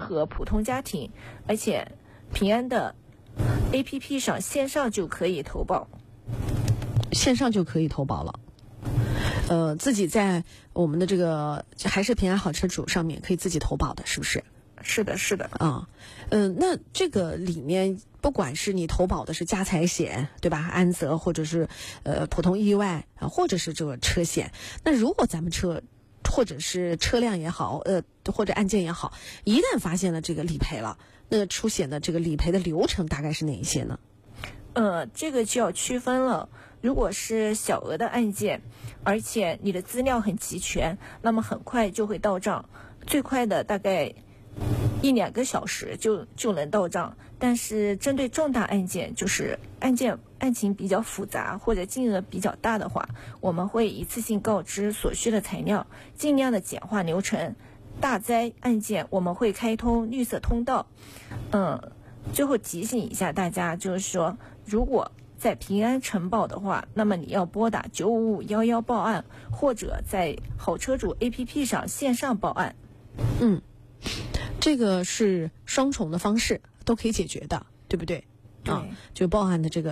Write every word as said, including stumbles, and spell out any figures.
合普通家庭，而且平安的 A P P 上线上就可以投保。 线上就可以投保了。呃，自己在我们的这个还是平安好车主上面可以自己投保的，是不是？ 是的，是的。 啊，嗯、呃，那这个里面，不管是你投保的是家财险，对吧？安责或者是呃普通意外啊，或者是这个车险，那如果咱们车或者是车辆也好，呃或者案件也好，一旦发现了这个理赔了，那出险的这个理赔的流程大概是哪一些呢？ 呃，这个就要区分了。如果是小额的案件，而且你的资料很齐全，那么很快就会到账，最快的大概一两个小时就就能到账。但是针对重大案件，就是案件案情比较复杂或者金额比较大的话，我们会一次性告知所需的材料，尽量的简化流程。大灾案件我们会开通绿色通道。嗯，最后提醒一下大家，就是说如果在平安承保的话，那么你要拨打九五五一一报案，或者在好车主 A P P 上线上报案。 嗯，这个是双重的方式都可以解决的，对不对？ 对， 啊，就报案的这个